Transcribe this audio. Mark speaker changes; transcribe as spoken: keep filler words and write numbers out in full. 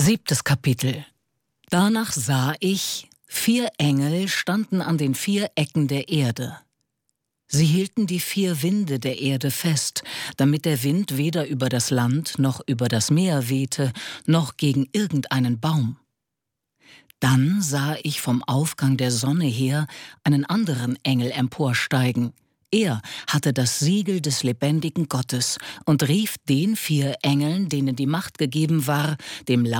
Speaker 1: Siebtes Kapitel. Danach sah ich, vier Engel standen an den vier Ecken der Erde. Sie hielten die vier Winde der Erde fest, damit der Wind weder über das Land noch über das Meer wehte, noch gegen irgendeinen Baum. Dann sah ich vom Aufgang der Sonne her einen anderen Engel emporsteigen. Er hatte das Siegel des lebendigen Gottes und rief den vier Engeln, denen die Macht gegeben war, dem